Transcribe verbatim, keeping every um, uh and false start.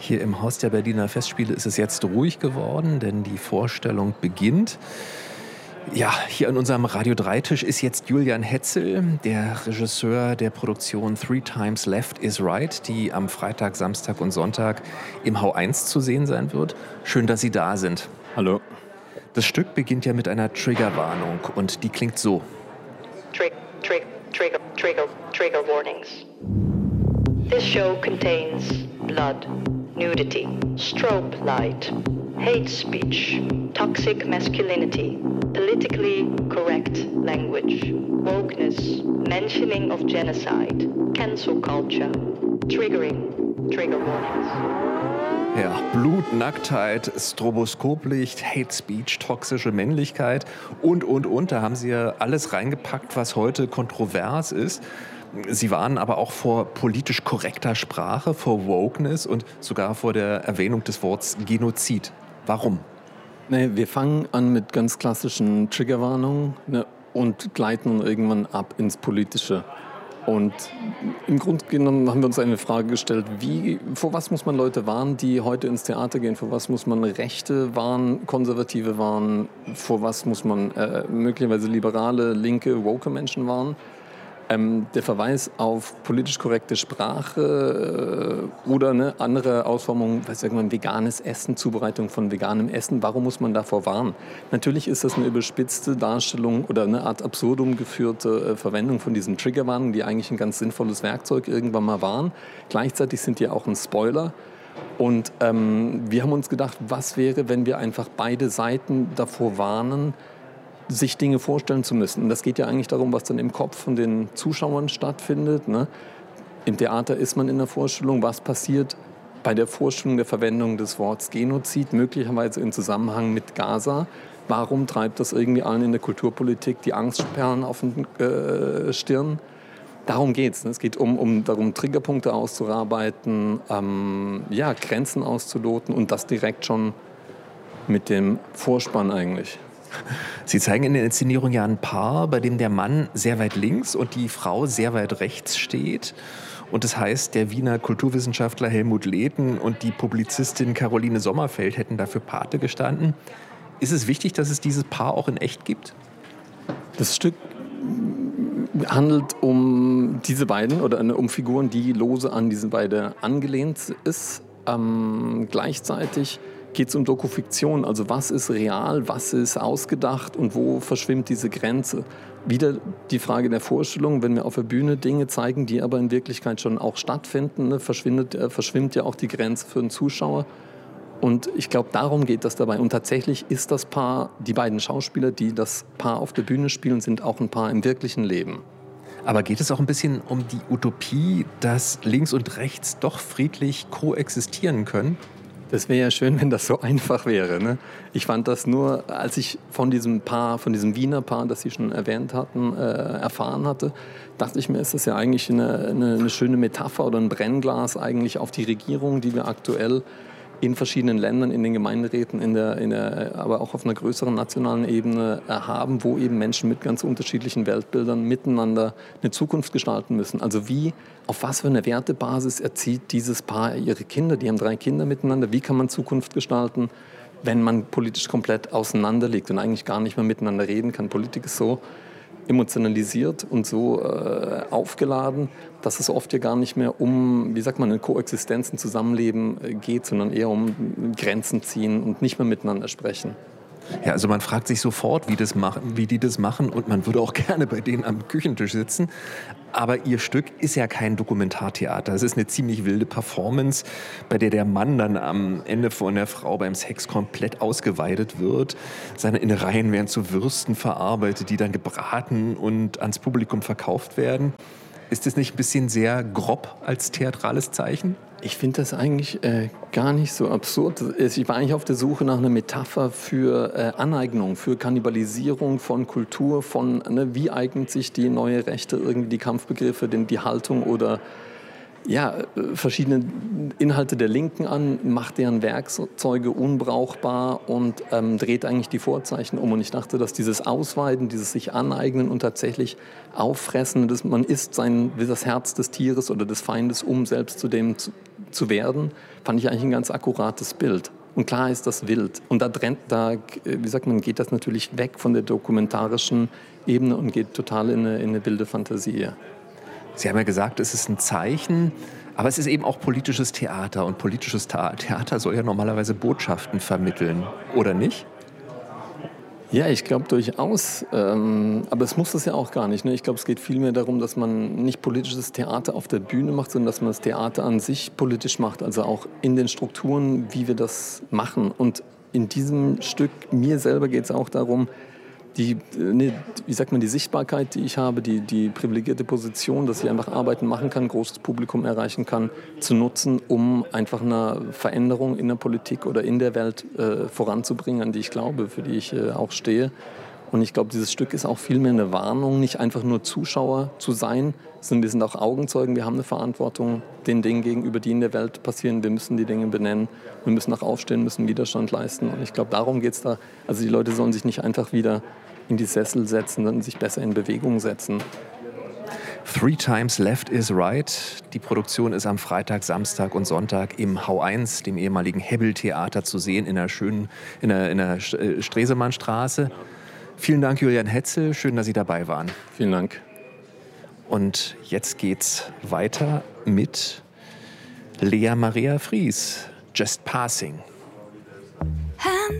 Hier im Haus der Berliner Festspiele ist es jetzt ruhig geworden, denn die Vorstellung beginnt. Ja, hier an unserem Radio drei Tisch ist jetzt Julian Hetzel, der Regisseur der Produktion Three Times Left is Right, die am Freitag, Samstag und Sonntag im H eins zu sehen sein wird. Schön, dass Sie da sind. Hallo. Das Stück beginnt ja mit einer Triggerwarnung und die klingt so. Trig, trig, trigger, trigger, trigger warnings. This show contains blood, nudity, strobe light, hate speech, toxic masculinity, politically correct language, wokeness, mentioning of genocide, cancel culture, triggering, trigger warnings. Ja, Blut, Nacktheit, Stroboskoplicht, Hate Speech, toxische Männlichkeit und, und, und. Da haben Sie ja alles reingepackt, was heute kontrovers ist. Sie warnen aber auch vor politisch korrekter Sprache, vor Wokeness und sogar vor der Erwähnung des Wortes Genozid. Warum? Nee, wir fangen an mit ganz klassischen Triggerwarnungen, ne, und gleiten irgendwann ab ins Politische. Und im Grunde genommen haben wir uns eine Frage gestellt, wie, vor was muss man Leute warnen, die heute ins Theater gehen? Vor was muss man Rechte warnen, Konservative warnen? Vor was muss man äh, möglicherweise liberale, linke, woke Menschen warnen? Ähm, der Verweis auf politisch korrekte Sprache äh, oder eine andere Ausformung, was sagt man, veganes Essen, Zubereitung von veganem Essen. Warum muss man davor warnen? Natürlich ist das eine überspitzte Darstellung oder eine Art absurdum geführte äh, Verwendung von diesen Triggerwarnungen, die eigentlich ein ganz sinnvolles Werkzeug irgendwann mal waren. Gleichzeitig sind die auch ein Spoiler. Und ähm, wir haben uns gedacht, was wäre, wenn wir einfach beide Seiten davor warnen, sich Dinge vorstellen zu müssen. Und das geht ja eigentlich darum, was dann im Kopf von den Zuschauern stattfindet. Ne? Im Theater ist man in der Vorstellung, was passiert bei der Vorstellung der Verwendung des Wortes Genozid, möglicherweise im Zusammenhang mit Gaza. Warum treibt das irgendwie allen in der Kulturpolitik die Angstperlen auf den äh, Stirn? Darum geht es. Ne? Es geht um, um darum, Triggerpunkte auszuarbeiten, ähm, ja, Grenzen auszuloten und das direkt schon mit dem Vorspann eigentlich. Sie zeigen in der Inszenierung ja ein Paar, bei dem der Mann sehr weit links und die Frau sehr weit rechts steht. Und das heißt, der Wiener Kulturwissenschaftler Helmut Lehten und die Publizistin Caroline Sommerfeld hätten dafür Pate gestanden. Ist es wichtig, dass es dieses Paar auch in echt gibt? Das Stück handelt um diese beiden oder um Figuren, die lose an diese beiden angelehnt ist. Ähm, gleichzeitig geht es um Dokufiktion, also was ist real, was ist ausgedacht und wo verschwimmt diese Grenze. Wieder die Frage der Vorstellung, wenn wir auf der Bühne Dinge zeigen, die aber in Wirklichkeit schon auch stattfinden, ne, verschwindet, äh, verschwimmt ja auch die Grenze für den Zuschauer. Und ich glaube, darum geht das dabei. Und tatsächlich ist das Paar, die beiden Schauspieler, die das Paar auf der Bühne spielen, sind auch ein Paar im wirklichen Leben. Aber geht es auch ein bisschen um die Utopie, dass links und rechts doch friedlich koexistieren können? Das wäre ja schön, wenn das so einfach wäre. Ne? Ich fand das nur, als ich von diesem Paar, von diesem Wiener Paar, das Sie schon erwähnt hatten, äh, erfahren hatte, dachte ich mir, ist das ja eigentlich eine, eine, eine schöne Metapher oder ein Brennglas eigentlich auf die Regierung, die wir aktuell in verschiedenen Ländern, in den Gemeinderäten, in der, in der, aber auch auf einer größeren nationalen Ebene haben, wo eben Menschen mit ganz unterschiedlichen Weltbildern miteinander eine Zukunft gestalten müssen. Also wie, auf was für eine Wertebasis erzieht dieses Paar ihre Kinder? Die haben drei Kinder miteinander. Wie kann man Zukunft gestalten, wenn man politisch komplett auseinander liegt und eigentlich gar nicht mehr miteinander reden kann? Politik ist so emotionalisiert und so äh, aufgeladen, dass es oft ja gar nicht mehr um, wie sagt man, eine Koexistenz, ein Zusammenleben äh, geht, sondern eher um Grenzen ziehen und nicht mehr miteinander sprechen. Ja, also man fragt sich sofort, wie, das machen, wie die das machen und man würde auch gerne bei denen am Küchentisch sitzen. Aber ihr Stück ist ja kein Dokumentartheater. Es ist eine ziemlich wilde Performance, bei der der Mann dann am Ende von der Frau beim Sex komplett ausgeweidet wird. Seine Innereien werden zu Würsten verarbeitet, die dann gebraten und ans Publikum verkauft werden. Ist das nicht ein bisschen sehr grob als theatrales Zeichen? Ich finde das eigentlich äh, gar nicht so absurd. Ich war eigentlich auf der Suche nach einer Metapher für äh, Aneignung, für Kannibalisierung von Kultur, von ne, wie eignet sich die neue Rechte irgendwie die Kampfbegriffe, denn die Haltung oder ja, verschiedene Inhalte der Linken an, macht deren Werkzeuge unbrauchbar und ähm, dreht eigentlich die Vorzeichen um. Und ich dachte, dass dieses Ausweiden, dieses sich aneignen und tatsächlich auffressen, dass man isst sein, wie das Herz des Tieres oder des Feindes, um selbst zu dem zu, zu werden, fand ich eigentlich ein ganz akkurates Bild. Und klar ist das wild. Und da, trennt, da wie sagt man, geht das natürlich weg von der dokumentarischen Ebene und geht total in eine, in eine wilde Fantasie. Sie haben ja gesagt, es ist ein Zeichen, aber es ist eben auch politisches Theater. Und politisches Theater soll ja normalerweise Botschaften vermitteln, oder nicht? Ja, ich glaube durchaus. Ähm, aber es muss das ja auch gar nicht. Ne? Ich glaube, es geht vielmehr darum, dass man nicht politisches Theater auf der Bühne macht, sondern dass man das Theater an sich politisch macht. Also auch in den Strukturen, wie wir das machen. Und in diesem Stück, mir selber geht es auch darum, die, ne, wie sagt man, die Sichtbarkeit, die ich habe, die, die privilegierte Position, dass ich einfach Arbeiten machen kann, großes Publikum erreichen kann, zu nutzen, um einfach eine Veränderung in der Politik oder in der Welt äh, voranzubringen, an die ich glaube, für die ich äh, auch stehe. Und ich glaube, dieses Stück ist auch vielmehr eine Warnung, nicht einfach nur Zuschauer zu sein, sondern wir sind auch Augenzeugen, wir haben eine Verantwortung den Dingen gegenüber, die in der Welt passieren. Wir müssen die Dinge benennen, wir müssen auch aufstehen, müssen Widerstand leisten. Und ich glaube, darum geht es da. Also die Leute sollen sich nicht einfach wieder in die Sessel setzen, sondern sich besser in Bewegung setzen. Three Times Left is Right. Die Produktion ist am Freitag, Samstag und Sonntag im Hau eins, dem ehemaligen Hebbel-Theater, zu sehen in der schönen, in der, in der Stresemannstraße. Vielen Dank, Julian Hetzel. Schön, dass Sie dabei waren. Vielen Dank. Und jetzt geht's weiter mit Lea Maria Fries, Just Passing.